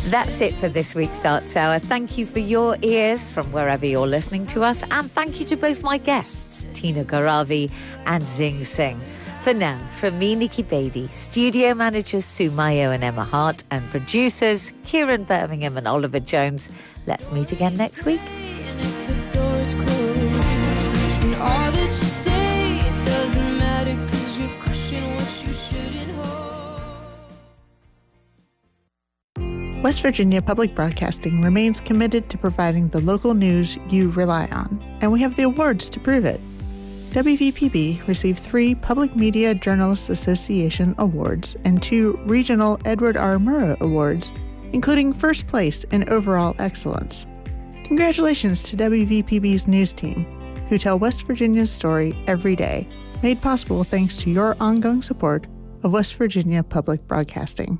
That's it for this week's Arts Hour. Thank you for your ears from wherever you're listening to us, and thank you to both my guests, Tina Garavi and Zing Singh. For now, from me, Nikki Beattie, studio managers Sue Mayo and Emma Hart, and producers Kieran Birmingham and Oliver Jones, let's meet again next week. And if the door is closed, and all that you say, it doesn't matter, 'cause you're crushing what you shouldn't hold. West Virginia Public Broadcasting remains committed to providing the local news you rely on, and we have the awards to prove it. WVPB received 3 Public Media Journalists Association awards and 2 Regional Edward R. Murrow awards, including first place in overall excellence. Congratulations to WVPB's news team, who tell West Virginia's story every day, made possible thanks to your ongoing support of West Virginia Public Broadcasting.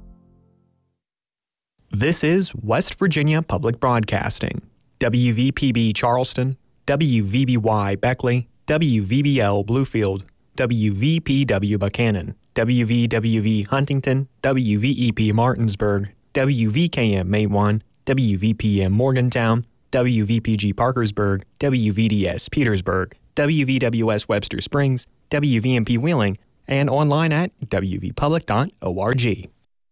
This is West Virginia Public Broadcasting, WVPB Charleston, WVBY Beckley, WVBL Bluefield, WVPW Buchanan, WVWV Huntington, WVEP Martinsburg, WVKM Matewan, WVPM Morgantown, WVPG Parkersburg, WVDS Petersburg, WVWS Webster Springs, WVMP Wheeling, and online at wvpublic.org.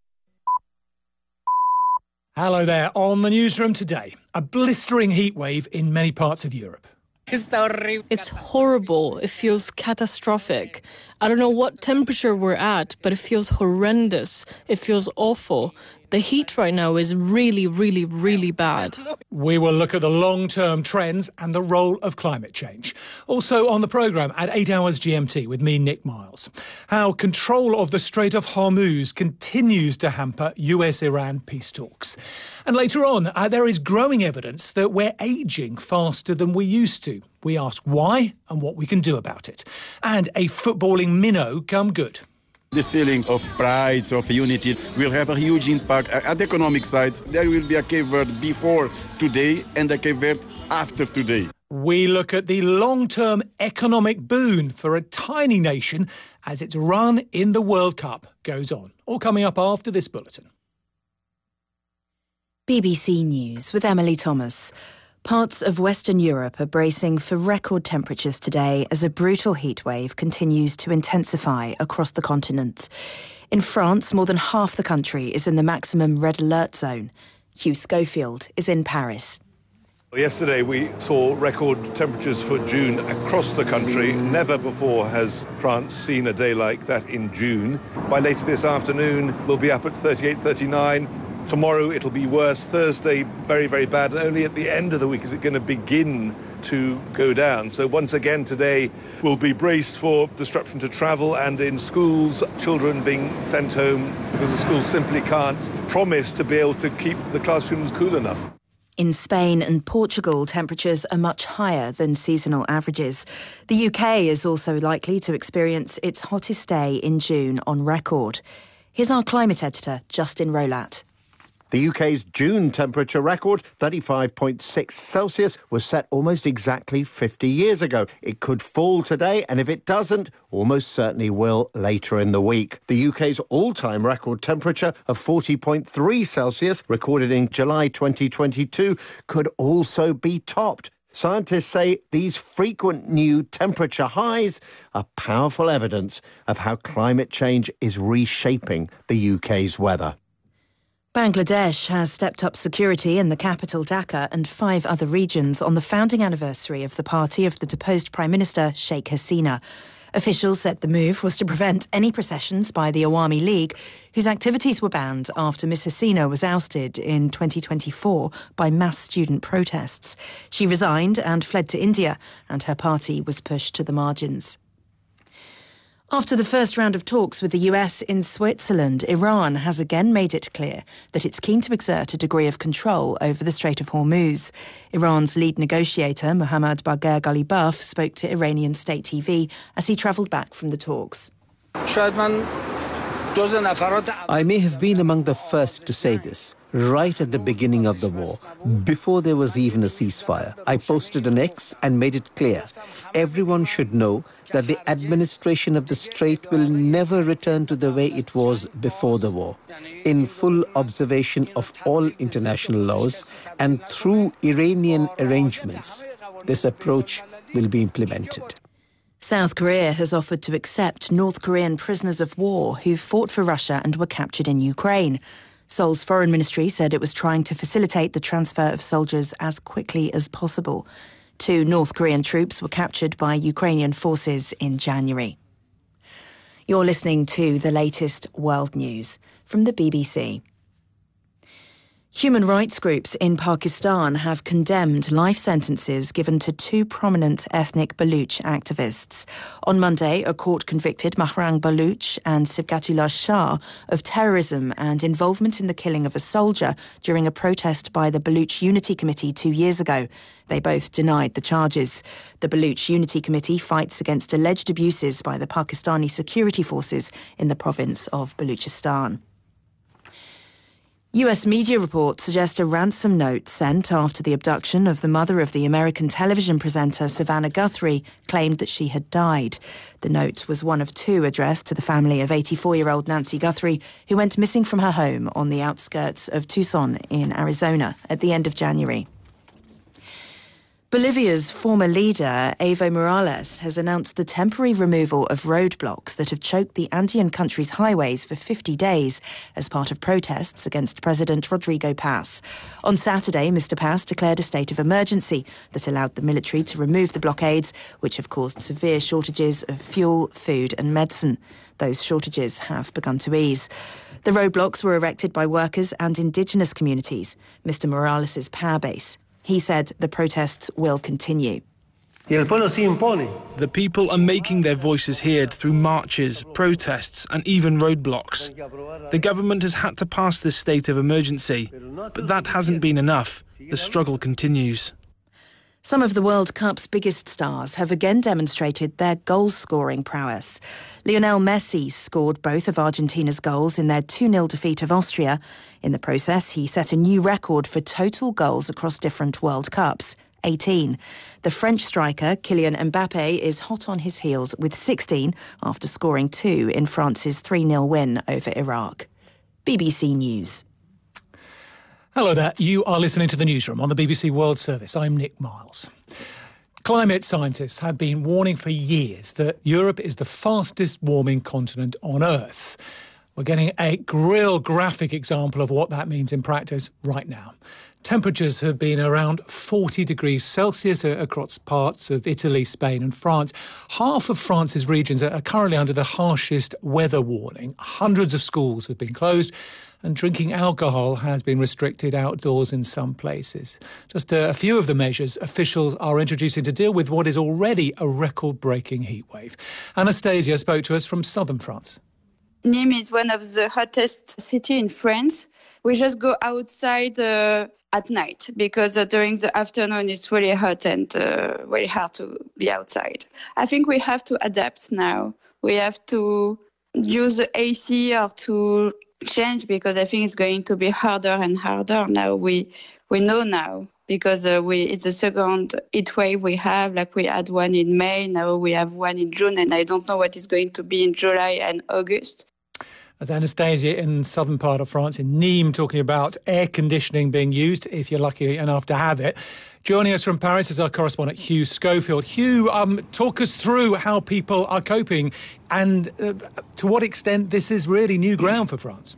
Hello there. On the newsroom today, a blistering heat wave in many parts of Europe. It's horrible. It feels catastrophic. I don't know what temperature we're at, but it feels horrendous. It feels awful. The heat right now is really, really, really bad. We will look at the long-term trends and the role of climate change. Also on the programme at 8 hours GMT with me, Nick Miles. How control of the Strait of Hormuz continues to hamper US-Iran peace talks. And later on, there is growing evidence that we're ageing faster than we used to. We ask why and what we can do about it. And a footballing minnow come good. This feeling of pride, of unity, will have a huge impact at the economic side. There will be a Cape Verde before today and a Cape Verde after today. We look at the long-term economic boon for a tiny nation as its run in the World Cup goes on. All coming up after this bulletin. BBC News with Emily Thomas. Parts of Western Europe are bracing for record temperatures today as a brutal heatwave continues to intensify across the continent. In France, more than half the country is in the maximum red alert zone. Hugh Schofield is in Paris. Yesterday we saw record temperatures for June across the country. Never before has France seen a day like that in June. By later this afternoon, we'll be up at 38, 39. Tomorrow it'll be worse. Thursday, very, very bad. And only at the end of the week is it going to begin to go down. So once again today we'll be braced for disruption to travel, and in schools, children being sent home because the schools simply can't promise to be able to keep the classrooms cool enough. In Spain and Portugal, temperatures are much higher than seasonal averages. The UK is also likely to experience its hottest day in June on record. Here's our climate editor, Justin Rolat. The UK's June temperature record, 35.6 Celsius, was set almost exactly 50 years ago. It could fall today, and if it doesn't, almost certainly will later in the week. The UK's all-time record temperature of 40.3 Celsius, recorded in July 2022, could also be topped. Scientists say these frequent new temperature highs are powerful evidence of how climate change is reshaping the UK's weather. Bangladesh has stepped up security in the capital Dhaka and 5 other regions on the founding anniversary of the party of the deposed Prime Minister Sheikh Hasina. Officials said the move was to prevent any processions by the Awami League, whose activities were banned after Ms Hasina was ousted in 2024 by mass student protests. She resigned and fled to India, and her party was pushed to the margins. After the first round of talks with the US in Switzerland, Iran has again made it clear that it's keen to exert a degree of control over the Strait of Hormuz. Iran's lead negotiator, Mohammad Bagher Ghalibaf, spoke to Iranian state TV as he travelled back from the talks. I may have been among the first to say this. right at the beginning of the war, before there was even a ceasefire. I posted on X and made it clear. Everyone should know that the administration of the strait will never return to the way it was before the war, in full observation of all international laws and through Iranian arrangements. This approach will be implemented. South Korea has offered to accept North Korean prisoners of war who fought for Russia and were captured in Ukraine. Seoul's foreign ministry said it was trying to facilitate the transfer of soldiers as quickly as possible. 2 North Korean troops were captured by Ukrainian forces in January. You're listening to the latest world news from the BBC. Human rights groups in Pakistan have condemned life sentences given to 2 prominent ethnic Baluch activists. On Monday, a court convicted Mahrang Baluch and Sibghatullah Shah of terrorism and involvement in the killing of a soldier during a protest by the Baluch Unity Committee 2 years ago. They both denied the charges. The Baluch Unity Committee fights against alleged abuses by the Pakistani security forces in the province of Baluchistan. US media reports suggest a ransom note sent after the abduction of the mother of the American television presenter Savannah Guthrie claimed that she had died. The note was one of 2 addressed to the family of 84-year-old Nancy Guthrie, who went missing from her home on the outskirts of Tucson in Arizona at the end of January. Bolivia's former leader, Evo Morales, has announced the temporary removal of roadblocks that have choked the Andean country's highways for 50 days as part of protests against President Rodrigo Paz. On Saturday, Mr. Paz declared a state of emergency that allowed the military to remove the blockades, which have caused severe shortages of fuel, food and medicine. Those shortages have begun to ease. The roadblocks were erected by workers and indigenous communities, Mr. Morales' power base. He said the protests will continue. The people are making their voices heard through marches, protests and even roadblocks. The government has had to pass this state of emergency, but that hasn't been enough. The struggle continues. Some of the World Cup's biggest stars have again demonstrated their goal-scoring prowess. Lionel Messi scored both of Argentina's goals in their 2-0 defeat of Austria. In the process, he set a new record for total goals across different World Cups, 18. The French striker, Kylian Mbappe, is hot on his heels with 16 after scoring 2 in France's 3-0 win over Iraq. BBC News. Hello there. You are listening to The Newsroom on the BBC World Service. I'm Nick Miles. Climate scientists have been warning for years that Europe is the fastest warming continent on Earth. We're getting a real graphic example of what that means in practice right now. Temperatures have been around 40 degrees Celsius across parts of Italy, Spain and France. Half of France's regions are currently under the harshest weather warning. Hundreds of schools have been closed and drinking alcohol has been restricted outdoors in some places. Just a few of the measures officials are introducing to deal with what is already a record-breaking heatwave. Anastasia spoke to us from southern France. Nîmes is one of the hottest cities in France. We just go outside at night because during the afternoon it's really hot and very hard to be outside. I think we have to adapt now. We have to use the AC or to change because I think it's going to be harder and harder. Now we know now because it's the second heat wave we have. Like we had one in May, now we have one in June, and I don't know what is going to be in July and August. As Anastasia in southern part of France, in Nîmes, talking about air conditioning being used, if you're lucky enough to have it. Joining us from Paris is our correspondent Hugh Schofield. Hugh, talk us through how people are coping and to what extent this is really new ground for France.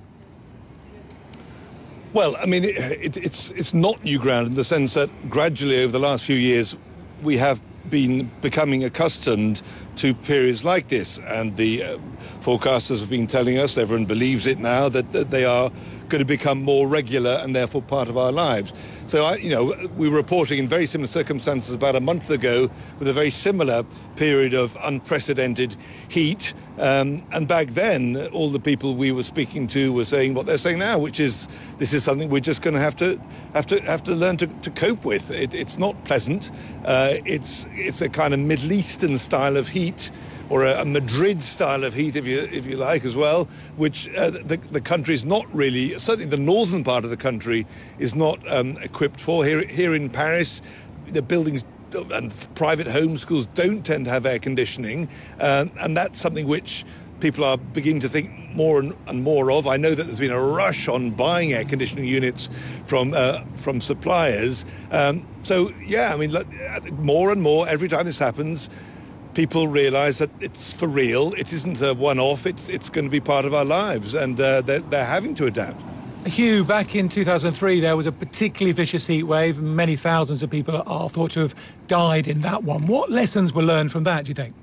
Well, I mean, it's not new ground in the sense that gradually over the last few years we have been becoming accustomed to periods like this, and the forecasters have been telling us, everyone believes it now, that they are going to become more regular and therefore part of our lives. So, we were reporting in very similar circumstances about a month ago with a very similar period of unprecedented heat. And back then, all the people we were speaking to were saying what they're saying now, which is this is something we're just going to have to learn to cope with. It's not pleasant. It's a kind of Middle Eastern style of heat, or a Madrid style of heat, if you like, as well, which the country is not really, certainly the northern part of the country is not equipped for. Here in Paris, the buildings and private home schools don't tend to have air conditioning, and that's something which people are beginning to think more and more of. I know that there's been a rush on buying air conditioning units from suppliers. So, yeah, I mean, more and more, every time this happens, people realise that it's for real. It isn't a one-off. It's going to be part of our lives, and they're having to adapt. Hugh, back in 2003, there was a particularly vicious heat wave. Many thousands of people are thought to have died in that one. What lessons were learned from that, do you think?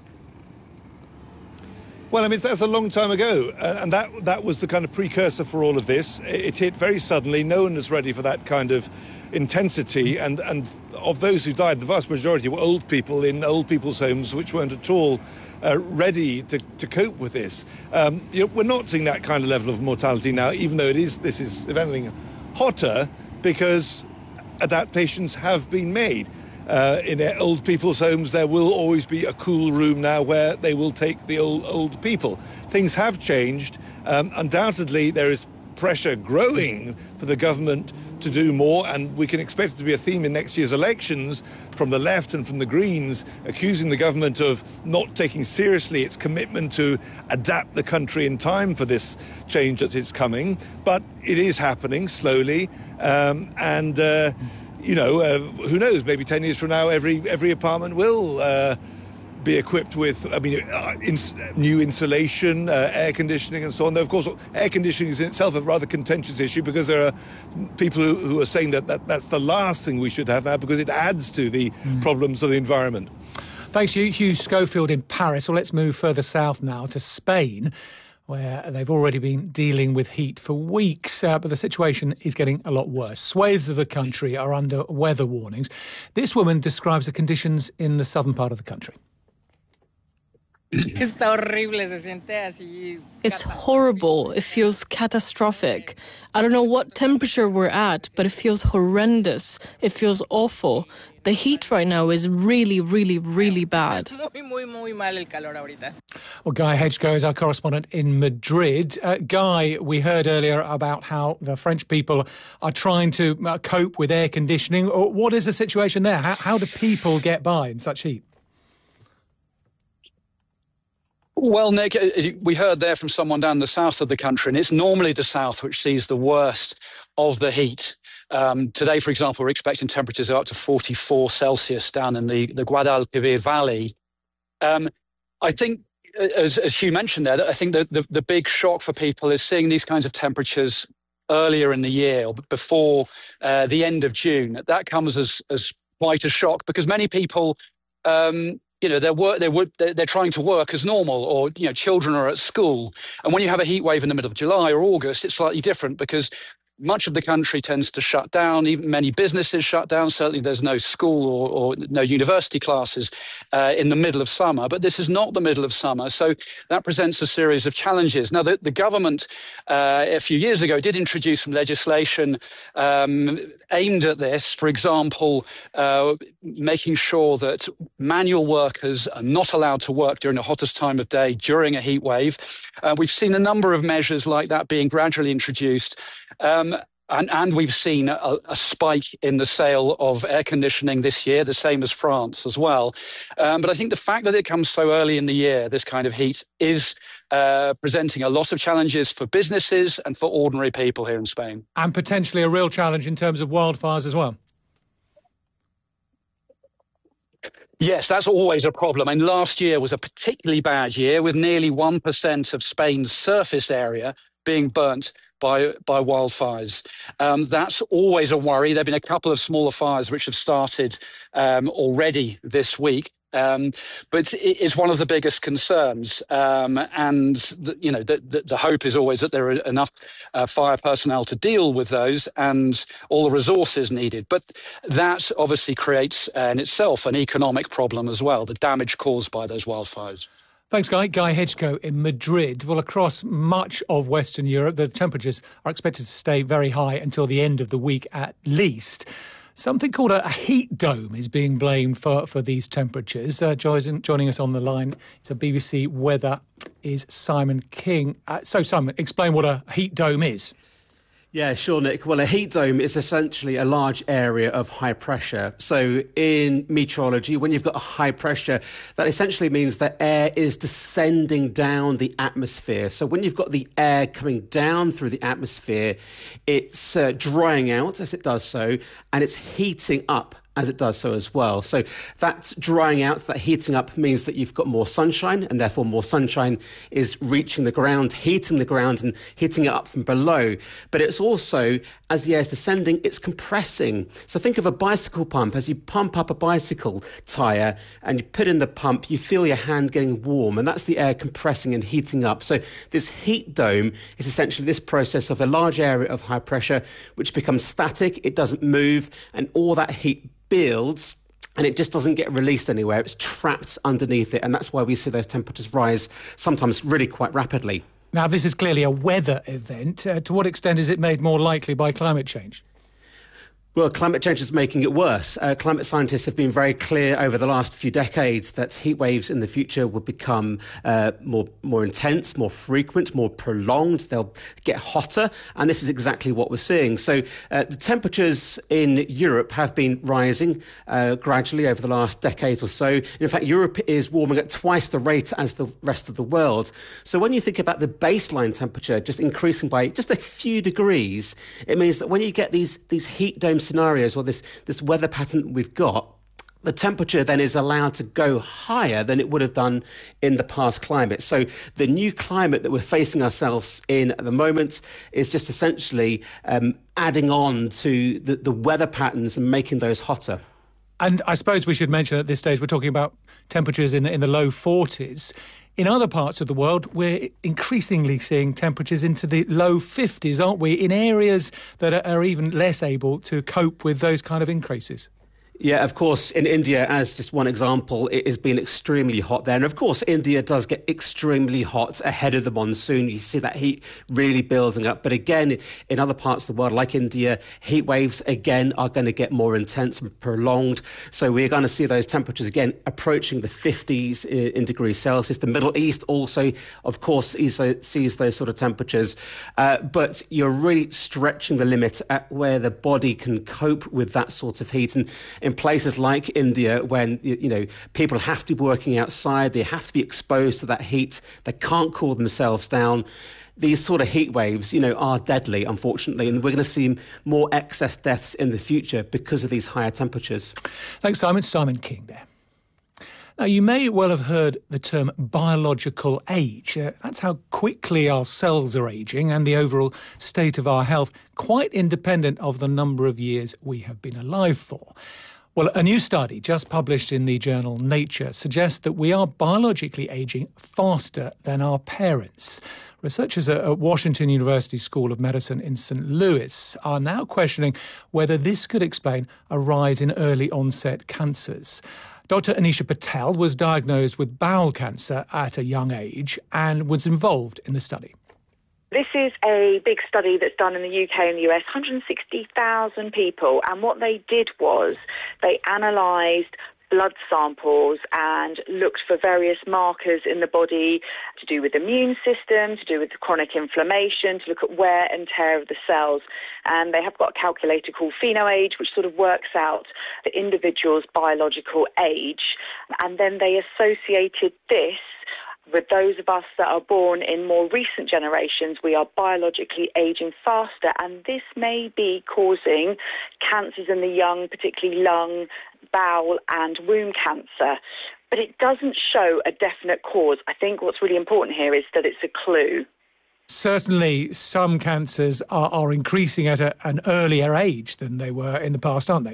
Well, I mean, that's a long time ago, and that was the kind of precursor for all of this. It hit very suddenly. No one was ready for that kind of intensity, and of those who died, the vast majority were old people in old people's homes, which weren't at all ready to cope with this. We're not seeing that kind of level of mortality now, even though this is, if anything, hotter, because adaptations have been made. In old people's homes, there will always be a cool room now where they will take the old people. Things have changed. Undoubtedly, there is pressure growing for the government to do more, and we can expect it to be a theme in next year's elections from the left and from the Greens, accusing the government of not taking seriously its commitment to adapt the country in time for this change that is coming. But it is happening slowly, who knows, maybe 10 years from now, every apartment will be equipped with, new insulation, air conditioning and so on. Though, of course, air conditioning is in itself a rather contentious issue, because there are people who are saying that's the last thing we should have now, because it adds to the problems of the environment. Thanks, Hugh Schofield in Paris. Well, let's move further south now to Spain, where they've already been dealing with heat for weeks, but the situation is getting a lot worse. Swathes of the country are under weather warnings. This woman describes the conditions in the southern part of the country. It's horrible. It feels catastrophic. I don't know what temperature we're at, but it feels horrendous. It feels awful. The heat right now is really, really, really bad. Well, Guy Hedgecoe is our correspondent in Madrid. Guy, we heard earlier about how the French people are trying to cope with air conditioning. What is the situation there? How do people get by in such heat? Well, Nick, we heard there from someone down the south of the country, and it's normally the south which sees the worst of the heat. Today, for example, we're expecting temperatures of up to 44 Celsius down in the Guadalquivir Valley. I think, as Hugh mentioned there, I think the big shock for people is seeing these kinds of temperatures earlier in the year, or before the end of June. That comes as quite a shock, because many people they're trying to work as normal, or children are at school, and when you have a heat wave in the middle of July or August, it's slightly different, because much of the country tends to shut down. Even many businesses shut down. Certainly there's no school or no university classes in the middle of summer. But this is not the middle of summer. So that presents a series of challenges. Now, the government a few years ago did introduce some legislation aimed at this. For example, making sure that manual workers are not allowed to work during the hottest time of day during a heat wave. We've seen a number of measures like that being gradually introduced. And we've seen a spike in the sale of air conditioning this year, the same as France as well. But I think the fact that it comes so early in the year, this kind of heat, is presenting a lot of challenges for businesses and for ordinary people here in Spain. And potentially a real challenge in terms of wildfires as well. Yes, that's always a problem. And last year was a particularly bad year, with nearly 1% of Spain's surface area being burnt by wildfires. That's always a worry. There have been a couple of smaller fires which have started already this week. But it's one of the biggest concerns. And the hope is always that there are enough fire personnel to deal with those and all the resources needed. But that obviously creates in itself an economic problem as well, the damage caused by those wildfires. Thanks, Guy. Guy Hedgecoe in Madrid. Well, across much of Western Europe, the temperatures are expected to stay very high until the end of the week at least. Something called a heat dome is being blamed for these temperatures. Joining us on the line is a BBC weather is Simon King. So, Simon, explain what a heat dome is. Yeah, sure, Nick. Well, a heat dome is essentially a large area of high pressure. So in meteorology, when you've got a high pressure, that essentially means that air is descending down the atmosphere. So when you've got the air coming down through the atmosphere, it's drying out as it does so, and it's heating up as it does so as well. So that's drying out, that heating up means that you've got more sunshine, and therefore more sunshine is reaching the ground, heating the ground and heating it up from below. But it's also, as the air is descending, it's compressing. So think of a bicycle pump. As you pump up a bicycle tyre and you put in the pump, you feel your hand getting warm, and that's the air compressing and heating up. So this heat dome is essentially this process of a large area of high pressure which becomes static, it doesn't move, and all that heat builds and it just doesn't get released anywhere. It's trapped underneath it, and that's why we see those temperatures rise sometimes really quite rapidly. Now, this is clearly a weather event. To what extent is it made more likely by climate change? Well, climate change is making it worse. Climate scientists have been very clear over the last few decades that heat waves in the future will become more intense, more frequent, more prolonged. They'll get hotter, and this is exactly what we're seeing. So the temperatures in Europe have been rising gradually over the last decade or so. In fact, Europe is warming at twice the rate as the rest of the world. So when you think about the baseline temperature just increasing by just a few degrees, it means that when you get these heat dome scenarios, or this weather pattern we've got, the temperature then is allowed to go higher than it would have done in the past climate. So the new climate that we're facing ourselves in at the moment is just essentially adding on to the weather patterns and making those hotter. And I suppose we should mention at this stage we're talking about temperatures in the low 40s. In other parts of the world, we're increasingly seeing temperatures into the low 50s, aren't we, in areas that are even less able to cope with those kind of increases? Yeah, of course, in India, as just one example, it has been extremely hot there. And of course, India does get extremely hot ahead of the monsoon. You see that heat really building up. But again, in other parts of the world, like India, heat waves, again, are going to get more intense and prolonged. So we're going to see those temperatures, again, approaching the 50s in degrees Celsius. The Middle East also, of course, sees those sort of temperatures. But you're really stretching the limit at where the body can cope with that sort of heat. And in places like India, when people have to be working outside, they have to be exposed to that heat, they can't cool themselves down. These sort of heat waves, are deadly, unfortunately, and we're going to see more excess deaths in the future because of these higher temperatures. Thanks, Simon. Simon King there. Now, you may well have heard the term biological age. That's how quickly our cells are ageing and the overall state of our health, quite independent of the number of years we have been alive for. Well, a new study just published in the journal Nature suggests that we are biologically ageing faster than our parents. Researchers at Washington University School of Medicine in St. Louis are now questioning whether this could explain a rise in early onset cancers. Dr. Anisha Patel was diagnosed with bowel cancer at a young age and was involved in the study. This is a big study that's done in the UK and the US, 160,000 people. And what they did was they analysed blood samples and looked for various markers in the body to do with the immune system, to do with chronic inflammation, to look at wear and tear of the cells. And they have got a calculator called PhenoAge, which sort of works out the individual's biological age. And then they associated this with those of us that are born in more recent generations. We are biologically aging faster, and this may be causing cancers in the young, particularly lung, bowel and womb cancer. But it doesn't show a definite cause. I think what's really important here is that it's a clue. Certainly some cancers are increasing at an earlier age than they were in the past, aren't they?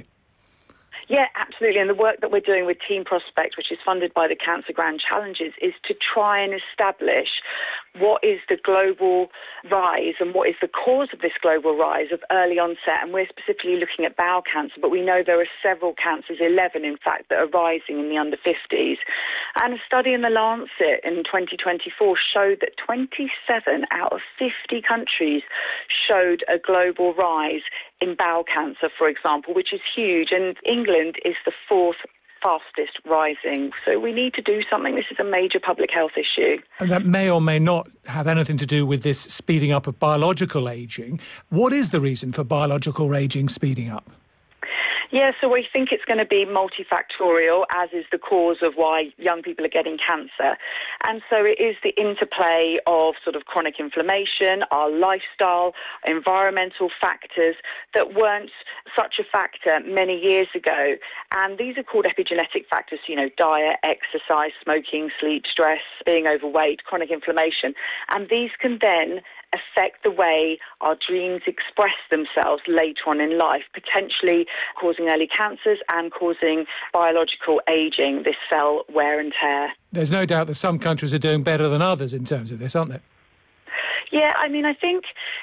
Yeah, absolutely. And the work that we're doing with Team Prospect, which is funded by the Cancer Grand Challenges, is to try and establish what is the global rise and what is the cause of this global rise of early onset. And we're specifically looking at bowel cancer, but we know there are several cancers, 11 in fact, that are rising in the under 50s. And a study in The Lancet in 2024 showed that 27 out of 50 countries showed a global rise in bowel cancer, for example, which is huge. And England is the fourth fastest rising. So we need to do something. This is a major public health issue. And that may or may not have anything to do with this speeding up of biological ageing. What is the reason for biological ageing speeding up? Yeah, so we think it's going to be multifactorial, as is the cause of why young people are getting cancer. And so it is the interplay of sort of chronic inflammation, our lifestyle, environmental factors that weren't such a factor many years ago. And these are called epigenetic factors, diet, exercise, smoking, sleep, stress, being overweight, chronic inflammation. And these can then affect the way our genes express themselves later on in life, potentially causing early cancers and causing biological aging, this cell wear and tear. There's no doubt that some countries are doing better than others in terms of this, aren't they? Yeah, I mean, I think,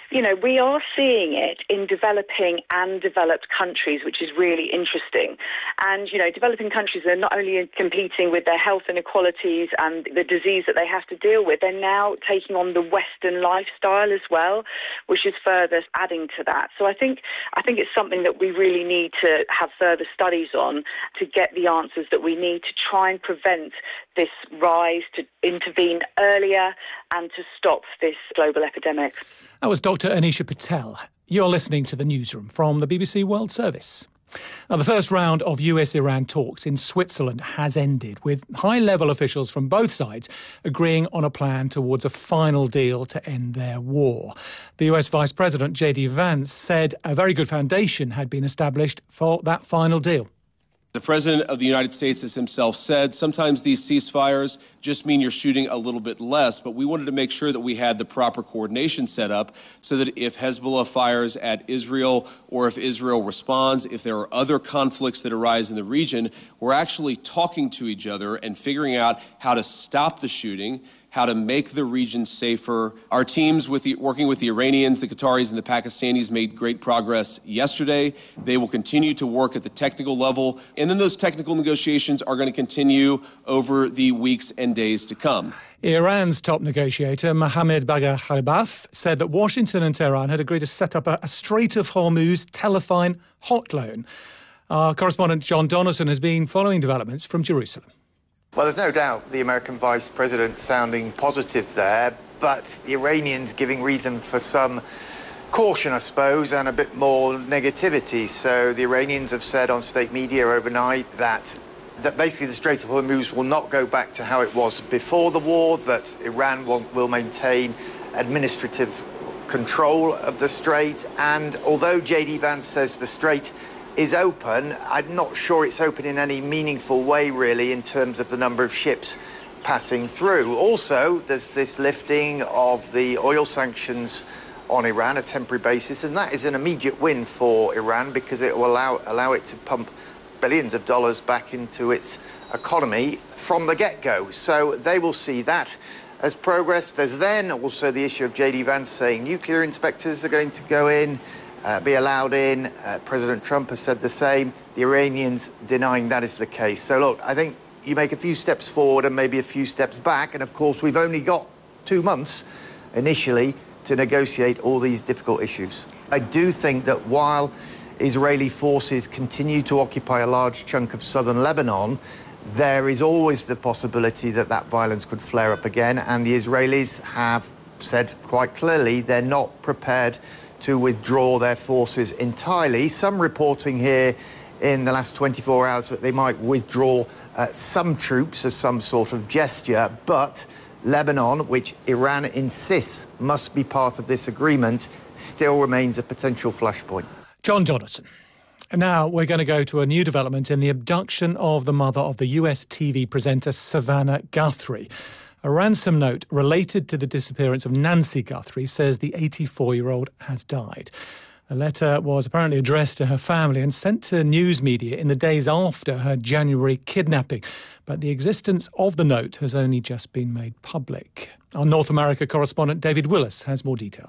we are seeing it in developing and developed countries, which is really interesting. And, developing countries are not only competing with their health inequalities and the disease that they have to deal with, they're now taking on the Western lifestyle as well, which is further adding to that. So I think it's something that we really need to have further studies on to get the answers that we need to try and prevent this rise, to intervene earlier and to stop this global epidemic. That was Dr. Anisha Patel. You're listening to The Newsroom from the BBC World Service. Now, the first round of US-Iran talks in Switzerland has ended, with high-level officials from both sides agreeing on a plan towards a final deal to end their war. The US Vice President, J.D. Vance, said a very good foundation had been established for that final deal. The President of the United States has himself said sometimes these ceasefires just mean you're shooting a little bit less, but we wanted to make sure that we had the proper coordination set up so that if Hezbollah fires at Israel or if Israel responds, if there are other conflicts that arise in the region, we're actually talking to each other and figuring out how to stop the shooting, how to make the region safer. Our teams working with the Iranians, the Qataris, and the Pakistanis made great progress yesterday. They will continue to work at the technical level, and then those technical negotiations are going to continue over the weeks and days to come. Iran's top negotiator, Mohammad Bagher Khalibaf, said that Washington and Tehran had agreed to set up a Strait of Hormuz telephone hotline. Our correspondent John Donaldson has been following developments from Jerusalem. Well, there's no doubt the American Vice President sounding positive there, but the Iranians giving reason for some caution, I suppose, and a bit more negativity. So the Iranians have said on state media overnight that basically the Strait of Hormuz will not go back to how it was before the war, that Iran will maintain administrative control of the strait. And although J.D. Vance says the strait is open, I'm not sure it's open in any meaningful way, really, in terms of the number of ships passing through. Also, there's this lifting of the oil sanctions on Iran, a temporary basis, and that is an immediate win for Iran because it will allow it to pump billions of dollars back into its economy from the get-go. So they will see that as progress. There's then also the issue of J.D. Vance saying nuclear inspectors are going to go in, be allowed in. President Trump has said the same. The Iranians denying that is the case. So, look, I think you make a few steps forward and maybe a few steps back. And, of course, we've only got 2 months initially to negotiate all these difficult issues. I do think that while Israeli forces continue to occupy a large chunk of southern Lebanon, there is always the possibility that that violence could flare up again. And the Israelis have said quite clearly they're not prepared to withdraw their forces entirely. Some reporting here in the last 24 hours that they might withdraw some troops as some sort of gesture, but Lebanon, which Iran insists must be part of this agreement, still remains a potential flashpoint. John Donaldson. Now we're going to go to a new development in the abduction of the mother of the US TV presenter Savannah Guthrie. A ransom note related to the disappearance of Nancy Guthrie says the 84-year-old has died. The letter was apparently addressed to her family and sent to news media in the days after her January kidnapping. But the existence of the note has only just been made public. Our North America correspondent David Willis has more details.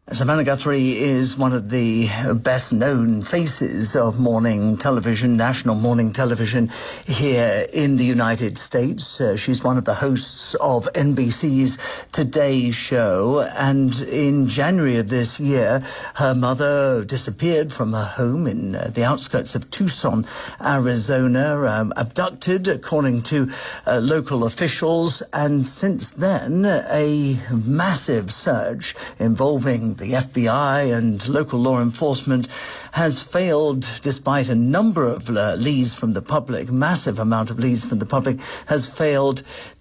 Savannah Guthrie is one of the best-known faces of morning television, national morning television here in the United States. She's one of the hosts of NBC's Today Show, and in January of this year, her mother disappeared from her home in the outskirts of Tucson, Arizona, abducted, according to local officials, and since then, a massive search involving the FBI and local law enforcement has failed, despite a number of leads from the public, massive amount of leads from the public, has failed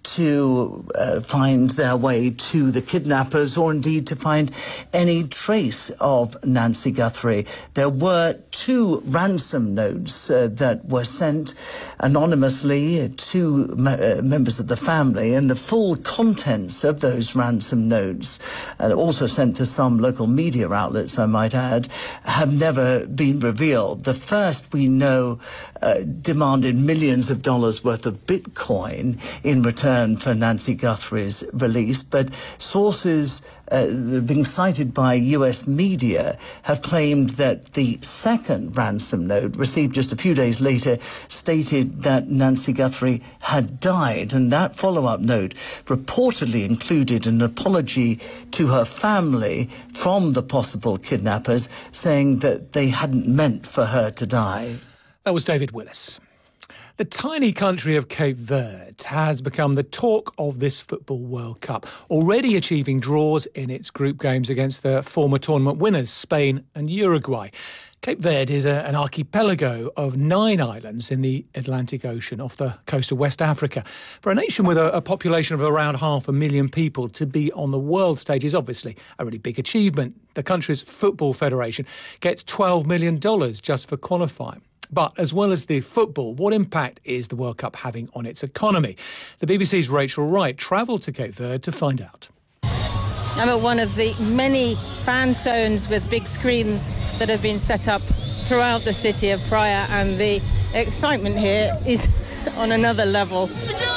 to find their way to the kidnappers or indeed to find any trace of Nancy Guthrie. There were 2 ransom notes that were sent anonymously to members of the family, and the full contents of those ransom notes, also sent to some local media outlets, I might add, have never been revealed. The first, we know, demanded millions of dollars worth of Bitcoin in return for Nancy Guthrie's release, but sources being cited by US media have claimed that the second ransom note, received just a few days later, stated that Nancy Guthrie had died, and that follow-up note reportedly included an apology to her family from the possible kidnappers, saying that they hadn't meant for her to die. That was David Willis. The tiny country of Cape Verde has become the talk of this Football World Cup, already achieving draws in its group games against the former tournament winners, Spain and Uruguay. Cape Verde is an archipelago of 9 islands in the Atlantic Ocean off the coast of West Africa. For a nation with a population of around 500,000 people, to be on the world stage is obviously a really big achievement. The country's football federation gets $12 million just for qualifying. But as well as the football, what impact is the World Cup having on its economy? The BBC's Rachel Wright travelled to Cape Verde to find out. I'm at one of the many fan zones with big screens that have been set up throughout the city of Praia, and the excitement here is on another level.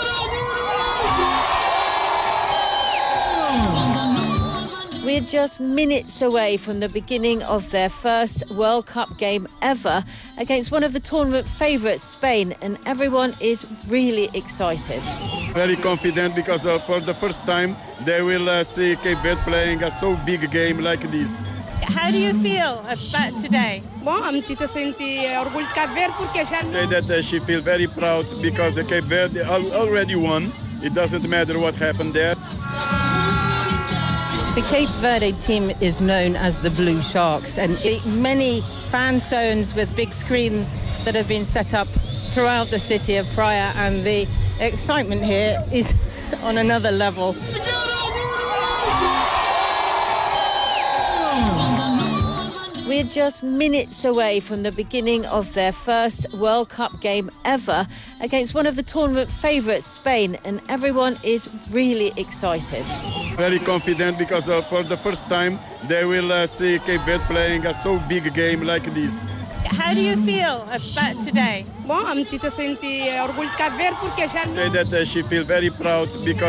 We're just minutes away from the beginning of their first World Cup game ever against one of the tournament favourites, Spain, and everyone is really excited. Very confident because for the first time they will see Cape Verde playing a so big game like this. How do you feel about today? Say that she feels very proud because Cape Verde already won. It doesn't matter what happened there. The Cape Verde team is known as the Blue Sharks, and many fan zones with big screens that have been set up throughout the city of Praia, and the excitement here is on another level. We're just minutes away from the beginning of their first World Cup game ever against one of the tournament favourites, Spain, and everyone is really excited. Very confident because for the first time they will see Cape Verde playing a so big game like this. How do you feel about today? Say that she feels very proud because